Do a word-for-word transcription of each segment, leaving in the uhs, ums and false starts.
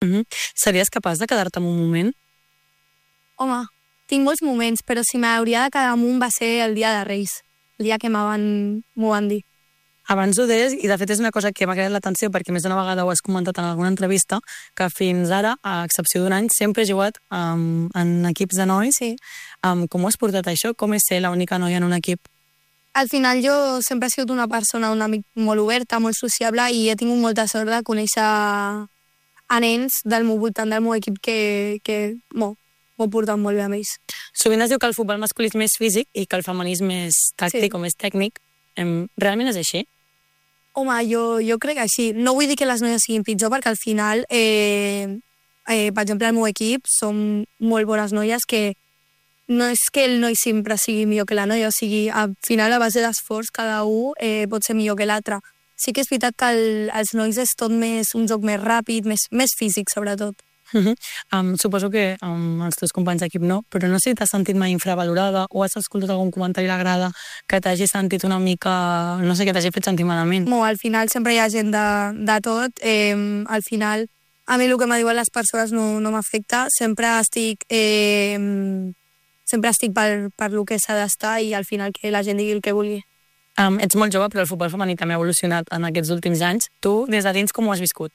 Mm-hmm. Series capaç de quedar-te en un moment? Home, tinc molts moments, però si m'hauria de quedar amunt va ser el dia de Reis, el dia que m'ho van, van dir. Abans ho deies, i de fet és una cosa que m'ha cridat l'atenció perquè més d'una vegada ho has comentat en alguna entrevista, que fins ara, a excepció d'un any, sempre he jugat um, en equips de nois. Sí. Um, com ho has portat això? Com és ser l'única noia en un equip? Al final jo sempre he sigut una persona, una amic molt oberta, molt sociable, i he tingut molta sort de conèixer a nens del meu voltant del meu equip que, que m'ho porten molt bé amb ells. Sovint es diu que el futbol masculí és més físic i que el femení és més tàctic, sí, o més tècnic. Um, realment és així? Home, jo, jo crec que així. No vull dir que les noies siguin pitjor, perquè al final, eh, eh, per exemple, el meu equip som molt bones noies que no és que el noi sempre sigui millor que la noia, o sigui, al final, a base d'esforç, cada un eh, pot ser millor que l'altre. Sí que és veritat que el, els nois és tot més un joc més ràpid, més, més físic, sobretot. Uh-huh. Um, suposo que um, els teus companys d'equip no, però no sé si t'has sentit mai infravalorada o has escoltat algun comentari a l'agrada que t'hagi sentit una mica, no sé, que t'hagi fet sentir malament. No, al final sempre hi ha gent de, de tot. Eh, al final, a mi el que me diuen les persones no, no m'afecta. Sempre estic, eh, sempre estic per, per lo que s'ha d'estar i al final que la gent digui el que vulgui. Um, ets molt jove, però el futbol femení també ha evolucionat en aquests últims anys. Tu, des de dins, com ho has viscut?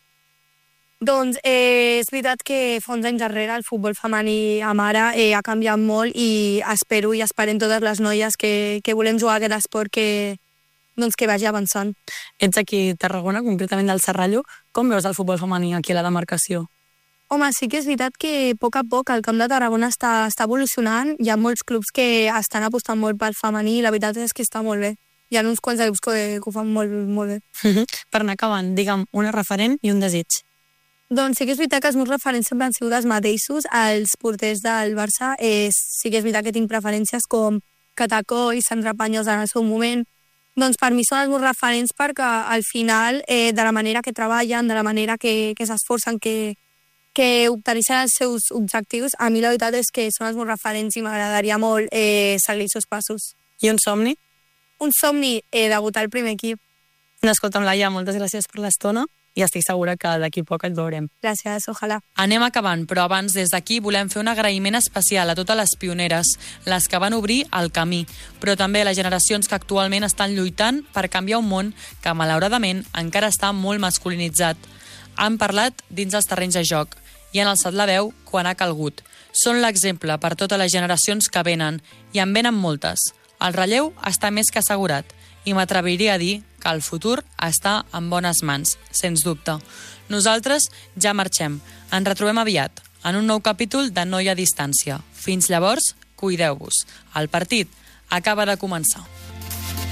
Doncs eh, és veritat que fa uns anys darrere el futbol femení a mare eh, ha canviat molt i espero i esperem totes les noies que, que volem jugar a aquest esport que, doncs, que vagi avançant. Ets aquí a Tarragona, concretament del Serrallo. Com veus el futbol femení aquí a la demarcació? Home, sí que és veritat que a poc a poc el Camp de Tarragona està, està evolucionant. Hi ha molts clubs que estan apostant molt pel femení i la veritat és que està molt bé. Hi ha uns quants clubs que, que ho fan molt, molt bé. Uh-huh. Per anar acabant, digue'm una referent i un desig. Doncs sí que és veritat que els meus referents sempre han sigut els mateixos. Els porters del Barça, eh, sí que és veritat que tinc preferències com Catacó i Sandra Paños en el seu moment. Doncs per mi són els meus referents perquè al final, eh, de la manera que treballen, de la manera que, que s'esforcen, que, que obteneixen els seus objectius, a mi la veritat és que són els meus referents i m'agradaria molt eh, seguir els seus passos. I un somni? Un somni, eh, debutar al primer equip. Escolta'm, Laia, moltes gràcies per l'estona. I estic segura que d'aquí poc et veurem. Gràcies, ojalà. Anem acabant, però abans des d'aquí volem fer un agraïment especial a totes les pioneres, les que van obrir el camí, però també a les generacions que actualment estan lluitant per canviar un món que, malauradament, encara està molt masculinitzat. Han parlat dins els terrenys de joc i han alçat la veu quan ha calgut. Són l'exemple per totes les generacions que venen, i en venen moltes. El relleu està més que assegurat, i m'atreviria a dir que el futur està en bones mans, sens dubte. Nosaltres ja marxem. Ens retrobem aviat, en un nou capítol de Noia a Distància. Fins llavors, cuideu-vos. El partit acaba de començar.